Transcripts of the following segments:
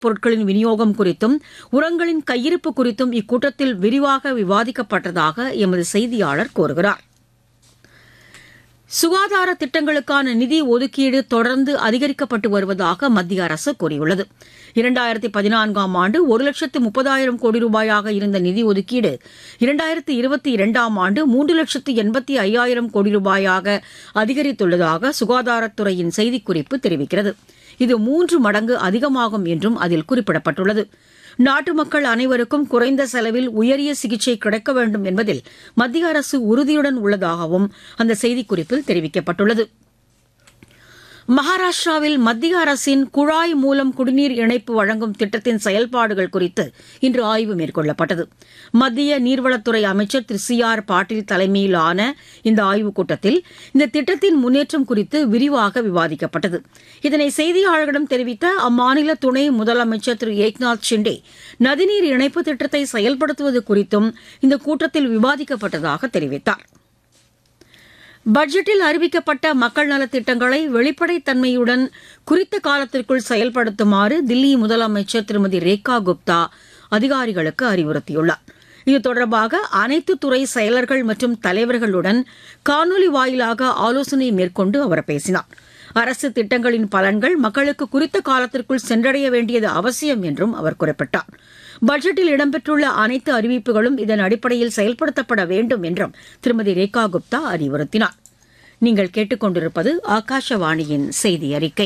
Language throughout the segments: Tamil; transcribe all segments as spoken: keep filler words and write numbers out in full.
பொருட்களின் விநியோகம் குறித்தும் உரங்களின் கையிருப்பு குறித்தும் இக்கூட்டத்தில் விரிவாக விவாதிக்கப்பட்டதாக எமது செய்தியாளர் கூறுகிறார். சுகாதார திட்டங்களுக்கான நிதி ஒதுக்கீடு தொடர்ந்து அதிகரிக்கப்பட்டு வருவதாக மத்திய அரசு கூறியுள்ளது. இரண்டாயிரத்தி பதினான்காம் ஆண்டு ஒரு லட்சத்து முப்பதாயிரம் கோடி ரூபாயாக இருந்த நிதி ஒதுக்கீடு இரண்டாயிரத்தி இருபத்தி இரண்டாம் ஆண்டு மூன்று லட்சத்து எண்பத்தி ஐயாயிரம் கோடி ரூபாயாக அதிகரித்துள்ளதாக சுகாதாரத்துறையின் செய்திக்குறிப்பு தெரிவிக்கிறது. இது மூன்று மடங்கு அதிகமாகும் என்றும் அதில் குறிப்பிடப்பட்டுள்ளது. நாட்டு மக்கள் அனைவருக்கும் குறைந்த செலவில் உயரிய சிகிச்சை கிடைக்க வேண்டும் என்பதில் மத்திய அரசு உறுதியுடன் உள்ளதாகவும் அந்த செய்திக்குறிப்பில் தெரிவிக்கப்பட்டுள்ளது. மகாராஷ்டிராவில் மத்திய அரசின் குழாய் மூலம் குடிநீர் இணைப்பு வழங்கும் திட்டத்தின் செயல்பாடுகள் குறித்து இன்று ஆய்வு மேற்கொள்ளப்பட்டது. மத்திய நீர்வளத்துறை அமைச்சர் திரு சி ஆர் பாட்டீல் தலைமையிலான இந்த ஆய்வுக் கூட்டத்தில் இந்த திட்டத்தின் முன்னேற்றம் குறித்து விரிவாக விவாதிக்கப்பட்டது. இதனை செய்தியாளர்களிடம் தெரிவித்த அம்மாநில துணை முதலமைச்சர் திரு ஏக்நாத் ஷிண்டே நதிநீர் இணைப்பு திட்டத்தை செயல்படுத்துவது குறித்தும் இந்த கூட்டத்தில் விவாதிக்கப்பட்டதாக தெரிவித்தார். பட்ஜெட்டில் அறிவிக்கப்பட்ட மக்கள் நலத்திட்டங்களை வெளிப்படைத்தன்மையுடன் குறித்த காலத்திற்குள் செயல்படுத்துமாறு தில்லி முதலமைச்சர் திருமதி ரேகா குப்தா அதிகாரிகளுக்கு அறிவுறுத்தியுள்ளார். இது தொடர்பாக அனைத்து துறை செயலர்கள் மற்றும் தலைவர்களுடன் காணொலி வாயிலாக ஆலோசனை மேற்கொண்டு அவர் பேசினார். அரசு திட்டங்களின் பலன்கள் மக்களுக்கு குறித்த காலத்திற்குள் சென்றடைய வேண்டியது அவசியம் என்றும் அவர் குறிப்பிட்டார். பட்ஜெட்டில் இடம்பெற்றுள்ள அனைத்து அறிவிப்புகளும் இதன் அடிப்படையில் செயல்படுத்தப்பட வேண்டும் என்றும் திருமதி ரேகா குப்தா அறிவுறுத்தினார். நீங்கள் கேட்டுக்கொண்டிருப்பது ஆகாஷவாணியின் செய்தி அறிக்கை.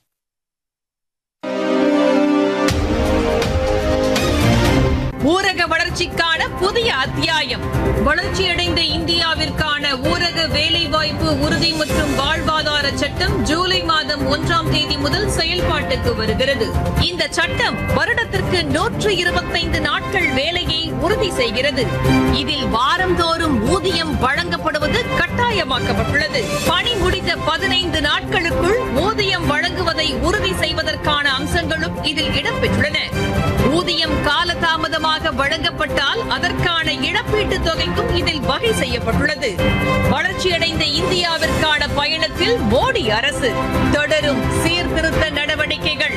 ஊரக வளர்ச்சிக்கான புதிய அத்தியாயம். வளர்ச்சியடைந்த இந்தியாவிற்கான ஊரக வேலைவாய்ப்பு உறுதி மற்றும் வாழ்வாதார சட்டம் ஜூலை மாதம் ஒன்றாம் தேதி முதல் செயல்பாட்டுக்கு வருகிறது. இந்த சட்டம் வருடத்திற்கு நூற்று இருபத்தைந்து நாட்கள் வேலையை உறுதி செய்கிறது. இதில் வாரந்தோறும் ஊதியம் வழங்கப்படுவது கட்டாயமாக்கப்பட்டுள்ளது. பணி முடிந்த பதினைந்து நாட்களுக்குள் ஊதியம் வழங்குவதை உறுதி செய்வதற்கான அம்சங்களும் இதில் இடம்பெற்றுள்ளன. ஊதியம் காலதாமதமாக வழங்கப்பட்டால் அதற்கான இழப்பீட்டுத் தொகைக்கும் இதில் வகை செய்யப்பட்டுள்ளது. வளர்ச்சியடைந்த இந்தியாவிற்கான பயணத்தில் மோடி அரசு தொடரும் சீர்திருத்த நடவடிக்கைகள்.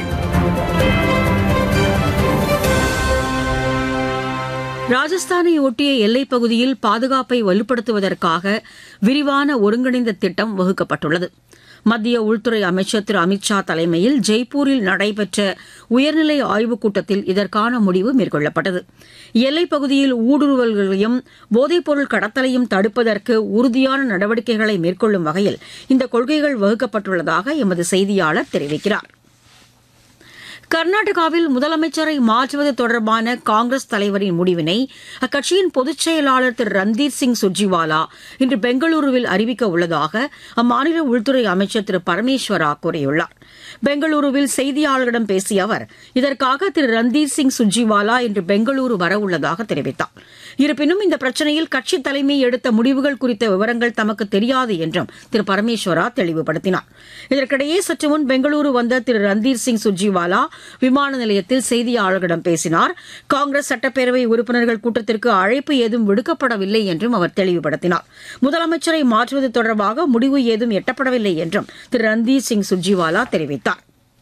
ராஜஸ்தானை ஒட்டிய எல்லைப் பகுதியில் பாதுகாப்பை வலுப்படுத்துவதற்காக விரிவான ஒருங்கிணைந்த திட்டம் வகுக்கப்பட்டுள்ளது. மத்திய உள்துறை அமைச்சர் திரு அமித் ஷா தலைமையில் ஜெய்ப்பூரில் நடைபெற்ற உயர்நிலை ஆய்வுக் கூட்டத்தில் இதற்கான முடிவு மேற்கொள்ளப்பட்டது. எல்லைப் பகுதியில் ஊடுருவல்களையும் போதைப்பொருள் கடத்தலையும் தடுப்பதற்கு உறுதியான நடவடிக்கைகளை மேற்கொள்ளும் வகையில் இந்த கொள்கைகள் வகுக்கப்பட்டுள்ளதாக எமது செய்தியாளர் தெரிவிக்கிறார். கர்நாடகாவில் முதலமைச்சரை மாற்றுவது தொடர்பான காங்கிரஸ் தலைவரின் முடிவினை அக்கட்சியின் பொதுச் செயலாளர் திரு ரந்தீர் சிங் சுர்ஜிவாலா இன்று பெங்களூருவில் அறிவிக்க உள்ளதாக அம்மாநில உள்துறை அமைச்சர் திரு பரமேஸ்வரா கூறியுள்ளார். பெங்களூருவில் செய்தியாளர்களிடம் பேசிய அவர் இதற்காக திரு ரந்தீர் சிங் சுர்ஜிவாலா இன்று பெங்களூரு வரவுள்ளதாக தெரிவித்தார். இருப்பினும் இந்த பிரச்சினையில் கட்சித் தலைமை எடுத்த முடிவுகள் குறித்த விவரங்கள் தமக்கு தெரியாது என்றும் திரு பரமேஸ்வரா தெளிவுபடுத்தினார். இதற்கிடையே சற்று முன் பெங்களூரு வந்த திரு ரந்தீர் சிங் சுர்ஜிவாலா விமான நிலையத்தில் செய்தியாளர்களிடம் பேசினார். காங்கிரஸ் சட்டப்பேரவை உறுப்பினர்கள் கூட்டத்திற்கு அழைப்பு ஏதும் விடுக்கப்படவில்லை என்றும் அவர் தெளிவுபடுத்தினார். முதலமைச்சரை மாற்றுவது தொடர்பாக முடிவு ஏதும் எட்டப்படவில்லை என்றும் திரு ரந்தீர் சிங் சுர்ஜிவாலா தெரிவித்தார்.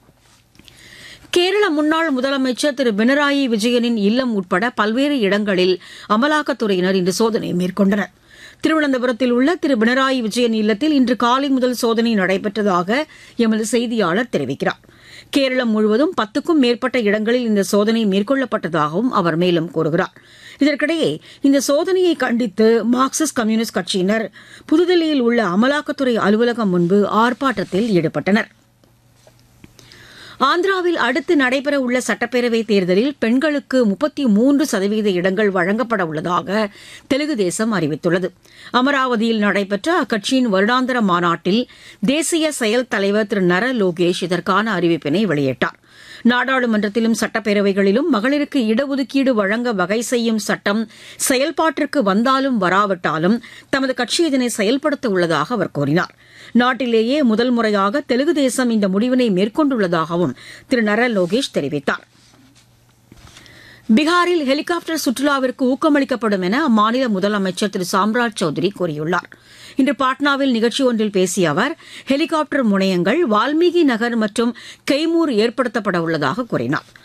கேரள முன்னாள் முதலமைச்சர் திரு பினராயி விஜயனின் இல்லம் உட்பட பல்வேறு இடங்களில் அமலாக்கத்துறையினர் இன்று சோதனை மேற்கொண்டனர். திருவனந்தபுரத்தில் உள்ள திரு பினராயி விஜயன் இல்லத்தில் இன்று காலை முதல் சோதனை நடைபெற்றதாக எமது செய்தியாளர் தெரிவிக்கிறார். கேரளம் முழுவதும் பத்துக்கும் மேற்பட்ட இடங்களில் இந்த சோதனை மேற்கொள்ளப்பட்டதாகவும் அவர் மேலும் கூறுகிறார். இதற்கிடையே இந்த சோதனையை கண்டித்து மார்க்சிஸ்ட் கம்யூனிஸ்ட் கட்சியினர் புதுதில்லியில் உள்ள அமலாக்கத்துறை அலுவலகம் முன்பு ஆர்ப்பாட்டத்தில் ஈடுபட்டனர். ஆந்திராவில் அடுத்து நடைபெறவுள்ள சட்டப்பேரவைத் தேர்தலில் பெண்களுக்கு முப்பத்தி மூன்று சதவீத இடங்கள் வழங்கப்பட உள்ளதாக தெலுங்கு தேசம் அறிவித்துள்ளது. அமராவதியில் நடைபெற்ற அக்கட்சியின் வருடாந்திர மாநாட்டில் தேசிய செயல் தலைவர் திரு நர லோகேஷ் இதற்கான அறிவிப்பினை வெளியிட்டார். நாடாளுமன்றத்திலும் சட்டப்பேரவைகளிலும் மகளிருக்கு இடஒதுக்கீடு வழங்க வகை செய்யும் சட்டம் செயல்பாட்டிற்கு வந்தாலும் வராவிட்டாலும் தமது கட்சி இதனை செயல்படுத்த உள்ளதாக அவர் கூறினார். நாட்டிலேயே முதல் முறையாக தெலுங்கு தேசம் இந்த முடிவினை மேற்கொண்டுள்ளதாகவும் திரு நர லோகேஷ் தெரிவித்தார். பீகாரில் ஹெலிகாப்டர் சுற்றுலாவிற்கு ஊக்கமளிக்கப்படும் என அம்மாநில முதலமைச்சர் திரு சாம்ராஜ் சௌத்ரி கூறியுள்ளார். இன்று பாட்னாவில் நிகழ்ச்சி ஒன்றில் பேசிய அவர் ஹெலிகாப்டர் முனையங்கள் வால்மீகி நகர் மற்றும் கெய்மூர் ஏற்படுத்தப்பட உள்ளதாக கூறினார்.